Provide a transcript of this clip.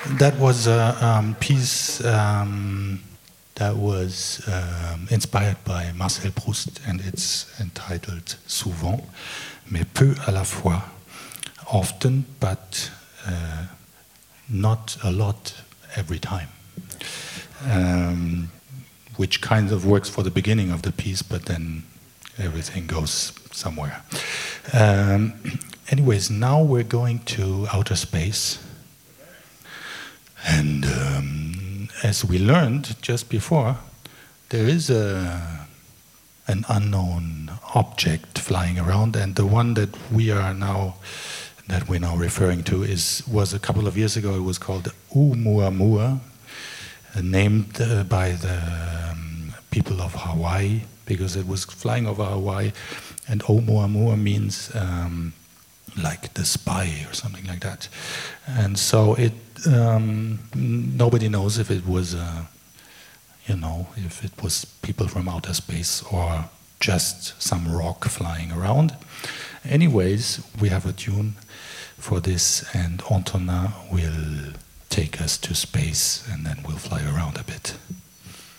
That was a piece that was inspired by Marcel Proust, and it's entitled Souvent, mais peu à la fois, often, but not a lot every time. Which kind of works for the beginning of the piece, but then everything goes somewhere. Anyways, now we're going to outer space. And as we learned just before, there is an unknown object flying around, and the one that we're now referring to was a couple of years ago. It was called Oumuamua, named by the people of Hawaii because it was flying over Hawaii, and Oumuamua means like the spy or something like that. And so it nobody knows if it was if it was people from outer space or just some rock flying around. Anyways, we have a tune for this, and Antonin will take us to space, and then we'll fly around a bit.